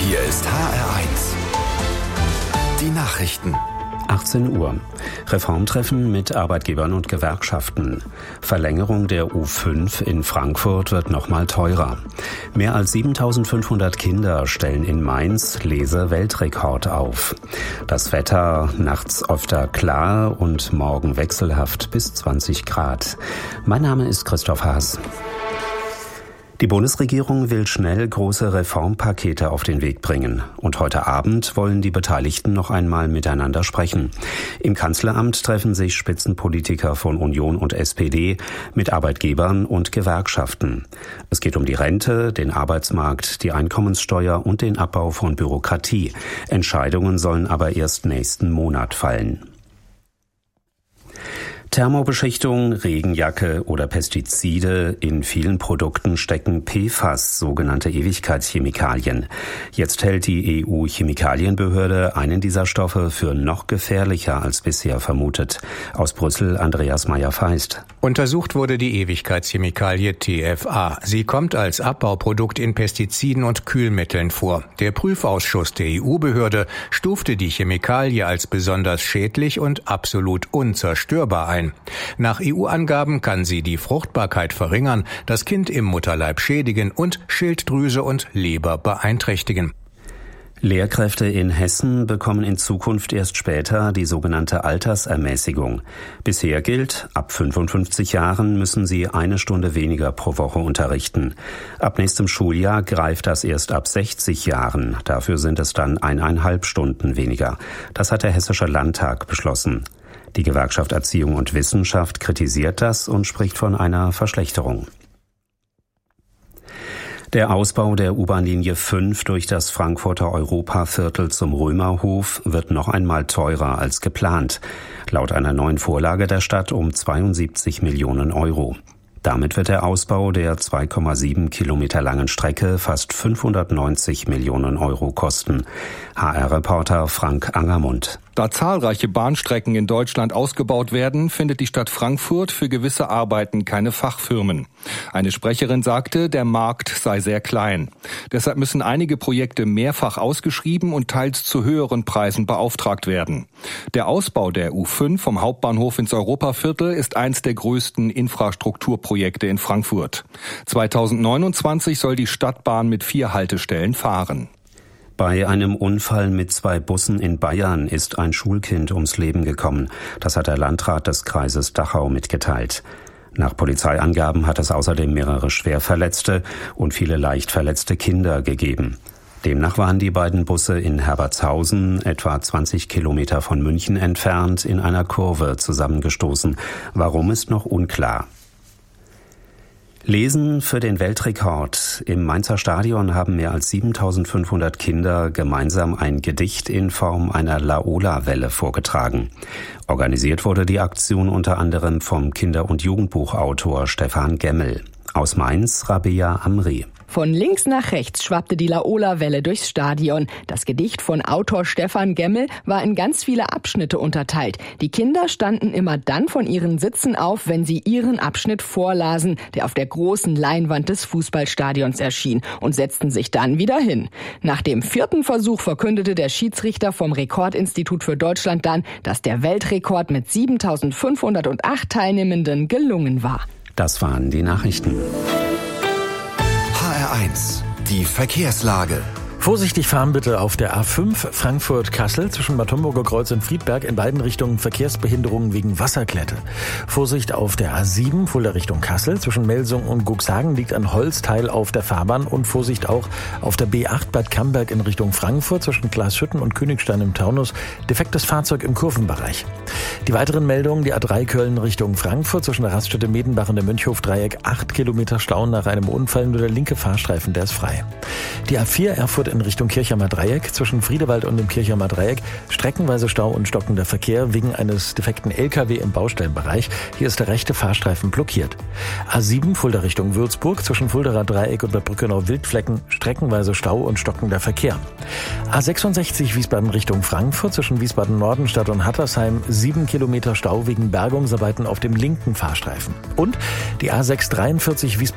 Hier ist HR1. Die Nachrichten. 18 Uhr. Reformtreffen mit Arbeitgebern und Gewerkschaften. Verlängerung der U5 in Frankfurt wird nochmal teurer. Mehr als 7.500 Kinder stellen in Mainz Lese-Weltrekord auf. Das Wetter nachts öfter klar und morgen wechselhaft bis 20 Grad. Mein Name ist Christoph Haas. Die Bundesregierung will schnell große Reformpakete auf den Weg bringen. Und heute Abend wollen die Beteiligten noch einmal miteinander sprechen. Im Kanzleramt treffen sich Spitzenpolitiker von Union und SPD mit Arbeitgebern und Gewerkschaften. Es geht um die Rente, den Arbeitsmarkt, die Einkommenssteuer und den Abbau von Bürokratie. Entscheidungen sollen aber erst nächsten Monat fallen. Thermobeschichtung, Regenjacke oder Pestizide. In vielen Produkten stecken PFAS, sogenannte Ewigkeitschemikalien. Jetzt hält die EU-Chemikalienbehörde einen dieser Stoffe für noch gefährlicher als bisher vermutet. Aus Brüssel Andreas Meyer-Feist. Untersucht wurde die Ewigkeitschemikalie TFA. Sie kommt als Abbauprodukt in Pestiziden und Kühlmitteln vor. Der Prüfausschuss der EU-Behörde stufte die Chemikalie als besonders schädlich und absolut unzerstörbar ein. Nach EU-Angaben kann sie die Fruchtbarkeit verringern, das Kind im Mutterleib schädigen und Schilddrüse und Leber beeinträchtigen. Lehrkräfte in Hessen bekommen in Zukunft erst später die sogenannte Altersermäßigung. Bisher gilt, ab 55 Jahren müssen sie 1 Stunde weniger pro Woche unterrichten. Ab nächstem Schuljahr greift das erst ab 60 Jahren. Dafür sind es dann 1,5 Stunden weniger. Das hat der Hessische Landtag beschlossen. Die Gewerkschaft Erziehung und Wissenschaft kritisiert das und spricht von einer Verschlechterung. Der Ausbau der U-Bahn-Linie 5 durch das Frankfurter Europaviertel zum Römerhof wird noch einmal teurer als geplant. Laut einer neuen Vorlage der Stadt um 72 Millionen Euro. Damit wird der Ausbau der 2,7 Kilometer langen Strecke fast 590 Millionen Euro kosten. HR-Reporter Frank Angermund. Da zahlreiche Bahnstrecken in Deutschland ausgebaut werden, findet die Stadt Frankfurt für gewisse Arbeiten keine Fachfirmen. Eine Sprecherin sagte, der Markt sei sehr klein. Deshalb müssen einige Projekte mehrfach ausgeschrieben und teils zu höheren Preisen beauftragt werden. Der Ausbau der U5 vom Hauptbahnhof ins Europaviertel ist eins der größten Infrastrukturprojekte in Frankfurt. 2029 soll die Stadtbahn mit 4 Haltestellen fahren. Bei einem Unfall mit 2 Bussen in Bayern ist ein Schulkind ums Leben gekommen. Das hat der Landrat des Kreises Dachau mitgeteilt. Nach Polizeiangaben hat es außerdem mehrere Schwerverletzte und viele leicht verletzte Kinder gegeben. Demnach waren die beiden Busse in Herbertshausen, etwa 20 Kilometer von München entfernt, in einer Kurve zusammengestoßen. Warum ist noch unklar. Lesen für den Weltrekord. Im Mainzer Stadion haben mehr als 7.500 Kinder gemeinsam ein Gedicht in Form einer Laola-Welle vorgetragen. Organisiert wurde die Aktion unter anderem vom Kinder- und Jugendbuchautor Stefan Gemmel. Aus Mainz Rabea Amri. Von links nach rechts schwappte die Laola-Welle durchs Stadion. Das Gedicht von Autor Stefan Gemmel war in ganz viele Abschnitte unterteilt. Die Kinder standen immer dann von ihren Sitzen auf, wenn sie ihren Abschnitt vorlasen, der auf der großen Leinwand des Fußballstadions erschien, und setzten sich dann wieder hin. Nach dem 4. Versuch verkündete der Schiedsrichter vom Rekordinstitut für Deutschland dann, dass der Weltrekord mit 7.508 Teilnehmenden gelungen war. Das waren die Nachrichten. HR1, die Verkehrslage. Vorsichtig fahren bitte auf der A5 Frankfurt-Kassel zwischen Bad Homburger Kreuz und Friedberg, in beiden Richtungen Verkehrsbehinderungen wegen Wasserklette. Vorsicht auf der A7 Fulda Richtung Kassel zwischen Melsung und Guxhagen liegt ein Holzteil auf der Fahrbahn, und Vorsicht auch auf der B8 Bad Camberg in Richtung Frankfurt zwischen Glashütten und Königstein im Taunus, defektes Fahrzeug im Kurvenbereich. Die weiteren Meldungen: die A3 Köln Richtung Frankfurt zwischen der Raststätte Medenbach und der Mönchhof-Dreieck 8 Kilometer Stau nach einem Unfall, nur der linke Fahrstreifen, der ist frei. Die A4 Erfurt in Richtung Kirchheimer Dreieck zwischen Friedewald und dem Kirchheimer Dreieck streckenweise Stau und stockender Verkehr wegen eines defekten LKW im Baustellenbereich. Hier ist der rechte Fahrstreifen blockiert. A7 Fulda Richtung Würzburg zwischen Fuldaer Dreieck und der Brückenau Wildflecken streckenweise Stau und stockender Verkehr. A66 Wiesbaden Richtung Frankfurt zwischen Wiesbaden Nordenstadt und Hattersheim 7 Kilometer Stau wegen Bergungsarbeiten auf dem linken Fahrstreifen. Und die A643 Wiesbaden